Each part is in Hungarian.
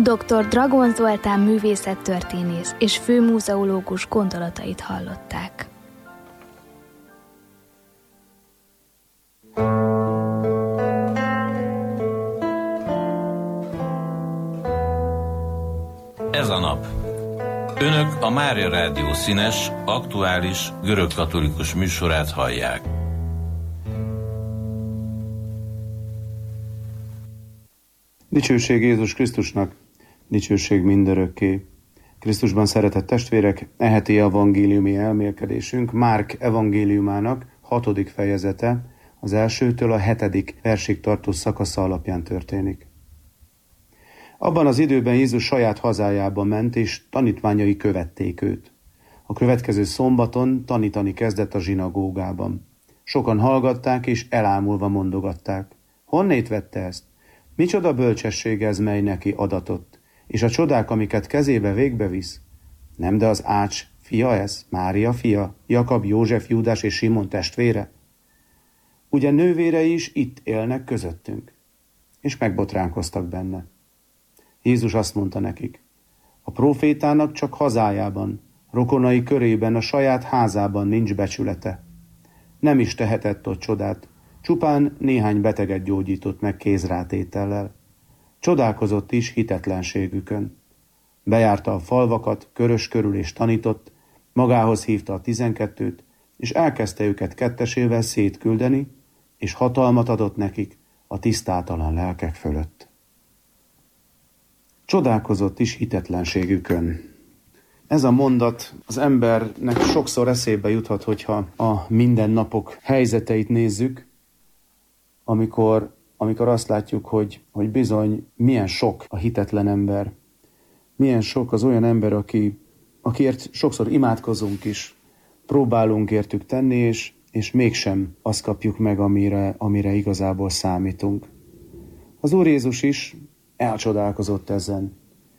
Dr. Dragon Zoltán művészettörténész és főmúzeológus gondolatait hallották. Ez a nap. Önök a Mária Rádió színes, aktuális, görögkatolikus műsorát hallják. Dicsőség Jézus Krisztusnak, dicsőség mindörökké. Krisztusban szeretett testvérek, heti evangéliumi elmélkedésünk Márk evangéliumának 6. fejezete, az 1-től a 7. versig tartó szakasza alapján történik. Abban az időben Jézus saját hazájába ment, és tanítványai követték őt. A következő szombaton tanítani kezdett a zsinagógában. Sokan hallgatták, és elámulva mondogatták. Honnét vette ezt? Micsoda bölcsesség ez, mely neki adatott? És a csodák, amiket kezébe végbevisz? Nem, de az Ács fia ez? Mária fia? Jakab, József, Júdás és Simon testvére? Ugye nővérei is itt élnek közöttünk? És megbotránkoztak benne. Jézus azt mondta nekik, a prófétának csak hazájában, rokonai körében, a saját házában nincs becsülete. Nem is tehetett ott csodát, csupán néhány beteget gyógyított meg kézrátétellel. Csodálkozott is hitetlenségükön. Bejárta a falvakat, körös körül és tanított, magához hívta a 12-t, és elkezdte őket kettesével szétküldeni, és hatalmat adott nekik a tisztátalan lelkek fölött. Csodálkozott is hitetlenségükön. Ez a mondat az embernek sokszor eszébe juthat, hogyha a mindennapok helyzeteit nézzük, amikor azt látjuk, hogy bizony milyen sok a hitetlen ember, milyen sok az olyan ember, akiért sokszor imádkozunk is, próbálunk értük tenni, és mégsem azt kapjuk meg, amire igazából számítunk. Az Úr Jézus is elcsodálkozott ezen,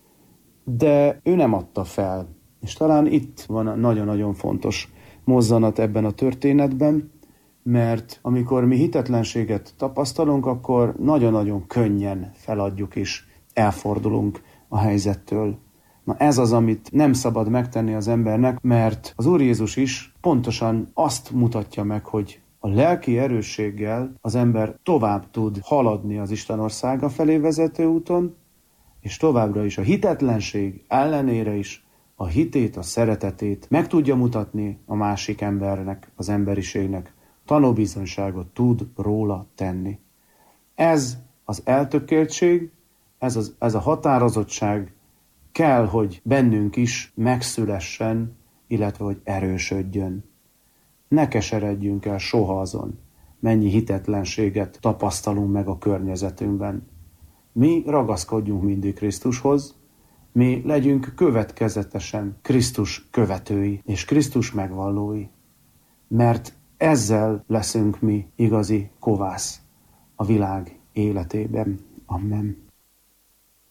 de ő nem adta fel, és talán itt van a nagyon-nagyon fontos mozzanat ebben a történetben, mert amikor mi hitetlenséget tapasztalunk, akkor nagyon-nagyon könnyen feladjuk és elfordulunk a helyzettől. Na ez az, amit nem szabad megtenni az embernek, mert az Úr Jézus is pontosan azt mutatja meg, hogy a lelki erősséggel az ember tovább tud haladni az Isten országa felé vezető úton, és továbbra is a hitetlenség ellenére is a hitét, a szeretetét meg tudja mutatni a másik embernek, az emberiségnek, tanúbizonyságot tud róla tenni. Ez az eltökéltség, ez a határozottság kell, hogy bennünk is megszülessen, illetve hogy erősödjön. Ne keseredjünk el soha azon, mennyi hitetlenséget tapasztalunk meg a környezetünkben. Mi ragaszkodjunk mindig Krisztushoz, mi legyünk következetesen Krisztus követői és Krisztus megvallói, mert ezzel leszünk mi igazi kovász a világ életében. Amen.